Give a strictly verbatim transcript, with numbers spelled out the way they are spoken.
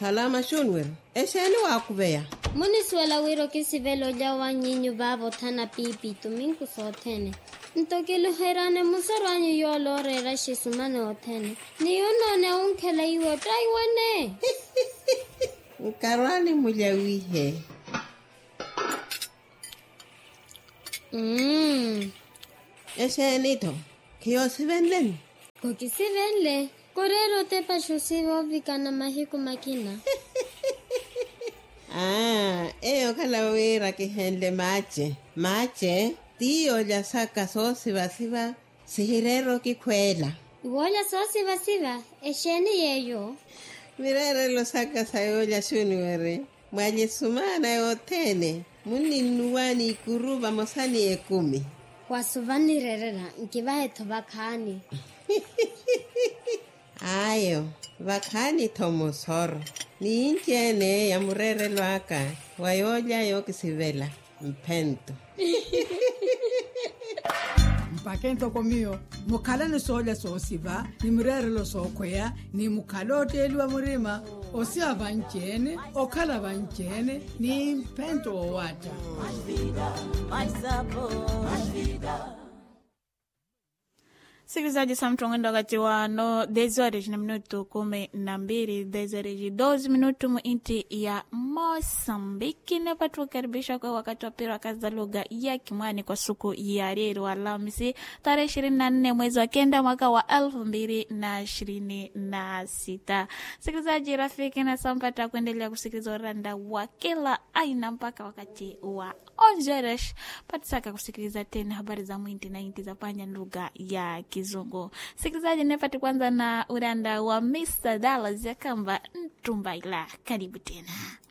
Salama shunwer. Esheni wakubeya. Muni swela wiro kisivelo jawa nyinyu babo tana pipi tuminku sotene. Ntokelu herane musarwanyu yolo rera shisumane otene. Ni unone unkela iwo taiwane. Karwani mujawihe. Mmm. Esheni to. Kiyo sivenlen. Koki sivenle. Korero te pashusivo vikana mahiku makina. Ah, eyo kalawira kihenle mache. Mache, tiyo ya saka so siva siva, sihirero kikwela. Iwola so siva siva, esheni yeyo. Mirere lo saka sayo ya shuniwere. Mwaje sumana yotene. Muni nuwani ikuruba mosani ekumi. Wasuvani rerera, nkivahe tobakani. Ayo, vakani tomosoro. Ni injene ya murere lwaka. Wayoja yo kisivela. Mpento. Mpakento komio. Mukala ni soja so siva. Ni murere lo so kwea. Ni mukalote elwa murima. Osia vanchene. Okala vanchene. Ni mpento o wata. Mais vida, mais sabor. Mais vida. Sikilizaji samtongo wakati wa no dez horas na minuto kumi na mbili, dez horas e doze minuto mu inti ya Mosambiki. Na patu karibisha kwa wakati wa pira kazi za lugha ya Kimwani kwa siku ya leo Alhamisi tarehe ishirini na nne mwezi wa kenda mwaka wa elfu mbili na ishirini na sita. Sikilizaji rafiki na sampata kuendelea kusikiliza uranda wa kila aina mpaka wakati wa onze horas patisaka kusikiliza tena habari za mwinti na inti za panya lugha ya Kizungu. Sikilizaji nepati kwanza na uranda wa mister Dallas ya kamba Ntumbaila. Karibu tena.